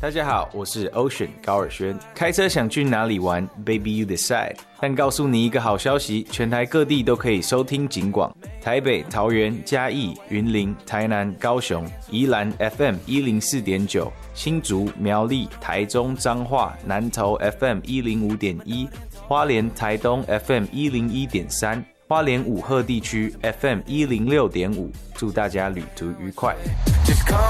大家好，我是 Ocean 高尔宣。开车想去哪里玩 ？Baby you decide。但告诉你一个好消息，全台各地都可以收听警广。台北、桃园、嘉义、云林、台南、高雄、宜兰 FM 104.9，新竹、苗栗、台中、彰化、南投 FM 105.1，花莲、台东 FM 101.3，花莲武鹤地区 FM 106.5。祝大家旅途愉快。